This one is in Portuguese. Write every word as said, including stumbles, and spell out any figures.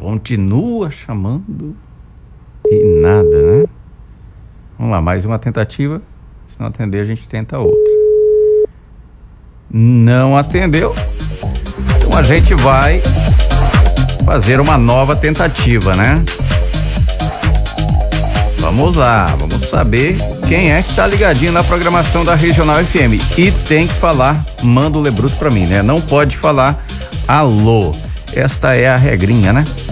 Continua chamando e nada, né? Vamos lá, mais uma tentativa. Se não atender, a gente tenta outra. Não atendeu. Então a gente vai fazer uma nova tentativa, né? Vamos lá, vamos saber quem é que tá ligadinho na programação da Regional F M. E tem que falar, manda o Lebruto pra mim, né? Não pode falar alô. Esta é a regrinha, né?